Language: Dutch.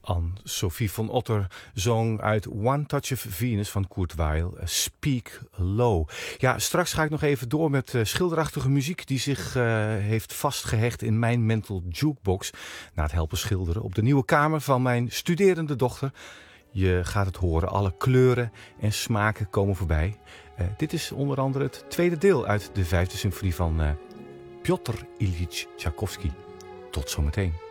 Anne-Sophie von Otter zong uit One Touch of Venus van Kurt Weill, Speak Low. Ja, straks ga ik nog even door met schilderachtige muziek die zich heeft vastgehecht in mijn mental jukebox. Na het helpen schilderen op de nieuwe kamer van mijn studerende dochter. Je gaat het horen, alle kleuren en smaken komen voorbij. Dit is onder andere het tweede deel uit de 5e symfonie van Piotr Ilyich Tchaikovsky. Tot zometeen.